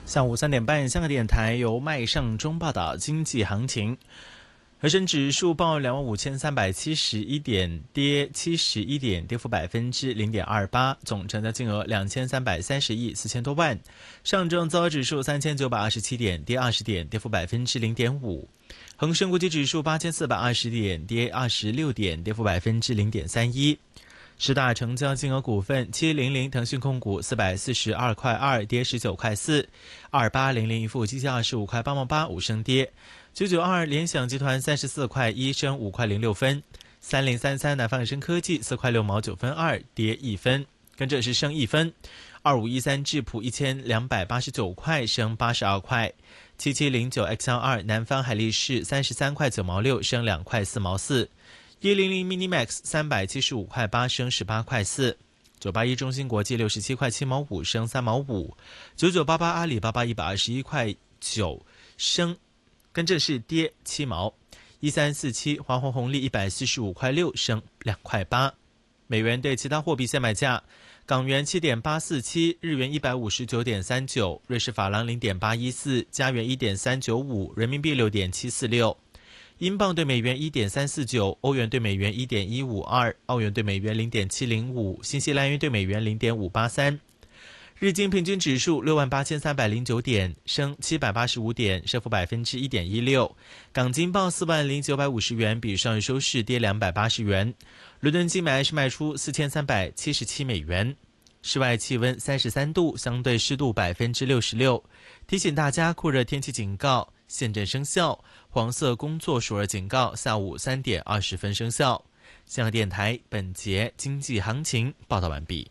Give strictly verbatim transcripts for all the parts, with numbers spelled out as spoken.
下午三点半，香港电台由麦尚中报道经济行情。恒生指数报两万五千三百七十一点，跌七十一点，跌幅百分之零点二八，总成交金额两千三百三十亿四千多万。上证综合指数三千九百二十七点，跌二十点，跌幅百分之零点五。恒生国际指数八千四百二十点，跌二十六点，跌幅百分之零点三一。十大成交金额股份：七零零腾讯控股四百四十二块二，跌十九块四；二八零零一富基金二十五块八毛八，五升跌；九九二联想集团三十四块一，升五块零六分；三零三三南方恒生科技四块六毛九分二，跌一分，跟着是升一分；二五一三智普一千两百八十九块，升八十二块；七七零九 X L 二南方海力士三十三块九毛六，升两块四毛四。一零零 Minimax 三百七十五块八，升十八块四；九八一中芯国际六十七块七毛五，升三毛五；九九八八阿里巴巴一百二十一块九，升，跟着是跌七毛；一三四七华虹红利一百四十五块六，升两块八。美元对其他货币现买价：港元七点八四七，日元一百五十九点三九，瑞士法郎零点八一四，加元一点三九五，人民币六点七四六。英镑对美元 一点三四九，欧元对美元 一点一五二，澳元对美元 零点七零五，新西兰元对美元 零点五八三。日经平均指数六万八千三百零九点，升七百八十五点，升幅百分之一点一六。港金报四万零九百五十元，比上日收市跌两百八十元。伦敦金买是卖出四千三百七十七美元。室外气温三十三度，相对湿度百分之六十六。提醒大家，酷热天气警告现正生效，黄色工作暑热警告下午三点二十分生效。香港电台本节经济行情报道完毕。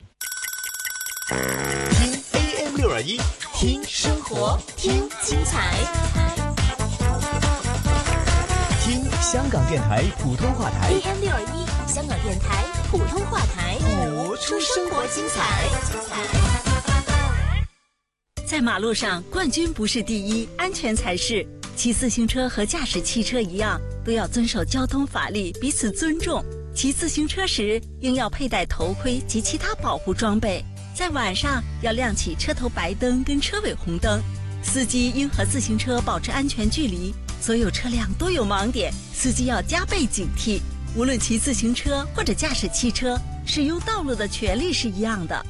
听 A M 六二一，听生活，听精彩，听香港电台普通话台 A M 六二一，香港电台普通话台， 播出生活精彩。 在马路上，冠军不是第一，安全才是。骑自行车和驾驶汽车一样，都要遵守交通法律，彼此尊重。骑自行车时，应要佩戴头盔及其他保护装备。在晚上，要亮起车头白灯跟车尾红灯。司机应和自行车保持安全距离。所有车辆都有盲点，司机要加倍警惕。无论骑自行车或者驾驶汽车，使用道路的权利是一样的。